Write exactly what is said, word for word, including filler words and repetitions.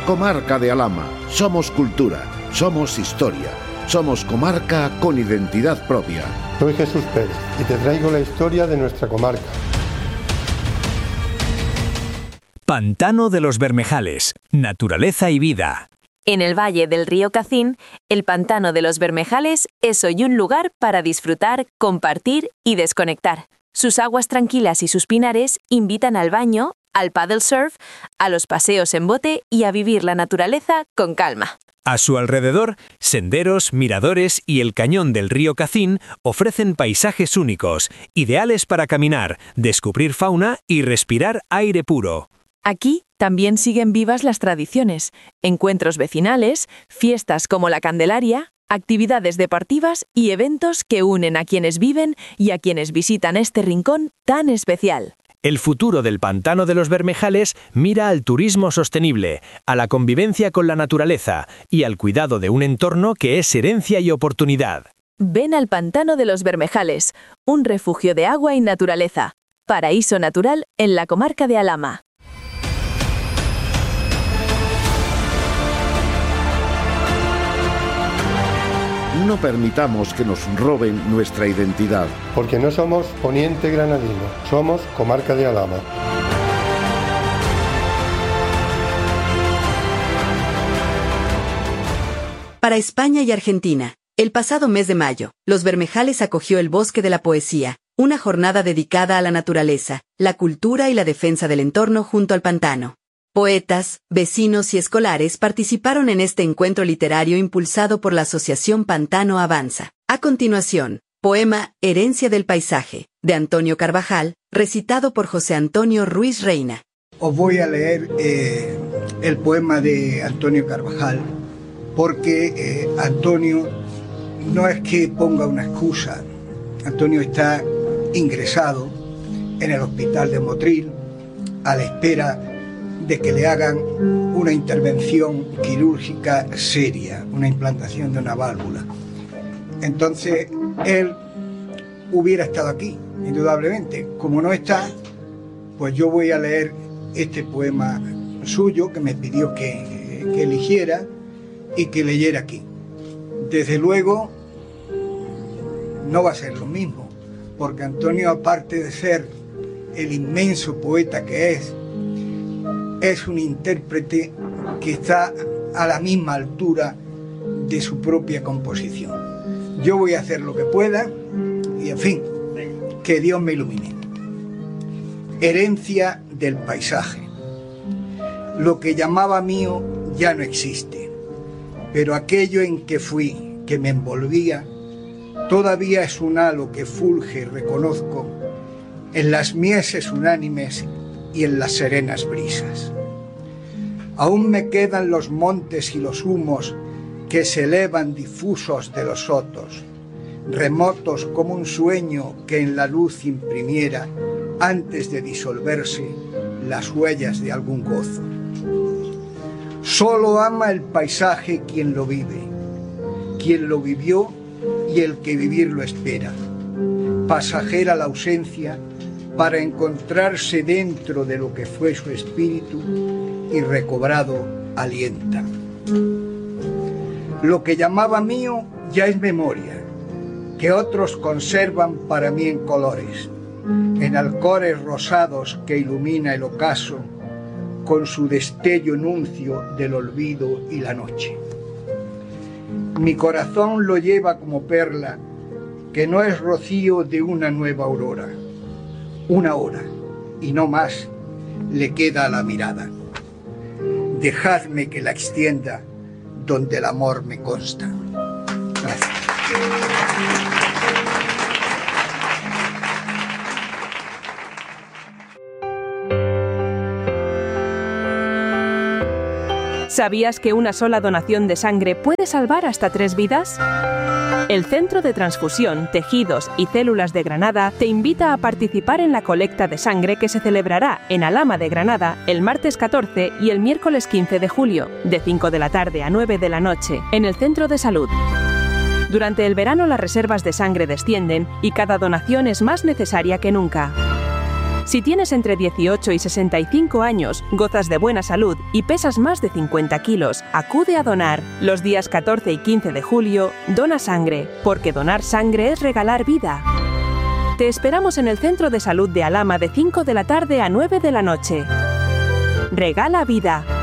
Comarca de Alhama. Somos cultura, somos historia, somos comarca con identidad propia. Soy Jesús Pérez y te traigo la historia de nuestra comarca. Pantano de los Bermejales, naturaleza y vida. En el valle del río Cacín, el Pantano de los Bermejales es hoy un lugar para disfrutar, compartir y desconectar. Sus aguas tranquilas y sus pinares invitan al baño, al paddle surf, a los paseos en bote y a vivir la naturaleza con calma. A su alrededor, senderos, miradores y el cañón del río Cacín ofrecen paisajes únicos, ideales para caminar, descubrir fauna y respirar aire puro. Aquí también siguen vivas las tradiciones, encuentros vecinales, fiestas como la Candelaria, actividades deportivas y eventos que unen a quienes viven y a quienes visitan este rincón tan especial. El futuro del Pantano de los Bermejales mira al turismo sostenible, a la convivencia con la naturaleza y al cuidado de un entorno que es herencia y oportunidad. Ven al Pantano de los Bermejales, un refugio de agua y naturaleza. Paraíso natural en la comarca de Alhama. No permitamos que nos roben nuestra identidad. Porque no somos Poniente Granadino, somos Comarca de Alhama. Para España y Argentina, el pasado mes de mayo, Los Bermejales acogió el Bosque de la Poesía, una jornada dedicada a la naturaleza, la cultura y la defensa del entorno junto al pantano. Poetas, vecinos y escolares participaron en este encuentro literario impulsado por la Asociación Pantano Avanza. A continuación, poema Herencia del Paisaje, de Antonio Carvajal, recitado por José Antonio Ruiz Reina. Os voy a leer eh, el poema de Antonio Carvajal, porque eh, Antonio no es que ponga una excusa. Antonio está ingresado en el hospital de Motril a la espera de que le hagan una intervención quirúrgica seria, una implantación de una válvula. Entonces, él hubiera estado aquí, indudablemente. Como no está, pues yo voy a leer este poema suyo que me pidió que, que eligiera y que leyera aquí. Desde luego, no va a ser lo mismo, porque Antonio, aparte de ser el inmenso poeta que es, es un intérprete que está a la misma altura de su propia composición. Yo voy a hacer lo que pueda y, en fin, que Dios me ilumine. Herencia del paisaje. Lo que llamaba mío ya no existe, pero aquello en que fui, que me envolvía, todavía es un halo que fulge y reconozco en las mieses unánimes y en las serenas brisas. Aún me quedan los montes y los humos que se elevan difusos de los sotos, remotos como un sueño que en la luz imprimiera, antes de disolverse, las huellas de algún gozo. Solo ama el paisaje quien lo vive, quien lo vivió y el que vivirlo espera. Pasajera la ausencia para encontrarse dentro de lo que fue su espíritu y recobrado alienta. Lo que llamaba mío ya es memoria, que otros conservan para mí en colores, en alcores rosados que ilumina el ocaso con su destello nuncio del olvido y la noche. Mi corazón lo lleva como perla, que no es rocío de una nueva aurora. Una hora, y no más, le queda a la mirada. Dejadme que la extienda donde el amor me consta. Gracias. ¿Sabías que una sola donación de sangre puede salvar hasta tres vidas? El Centro de Transfusión, Tejidos y Células de Granada te invita a participar en la colecta de sangre que se celebrará en Alhama de Granada el martes catorce y el miércoles quince de julio, de cinco de la tarde a nueve de la noche, en el Centro de Salud. Durante el verano las reservas de sangre descienden y cada donación es más necesaria que nunca. Si tienes entre dieciocho y sesenta y cinco años, gozas de buena salud y pesas más de cincuenta kilos, acude a donar. Los días catorce y quince de julio, dona sangre, porque donar sangre es regalar vida. Te esperamos en el Centro de Salud de Alhama de cinco de la tarde a nueve de la noche. Regala vida.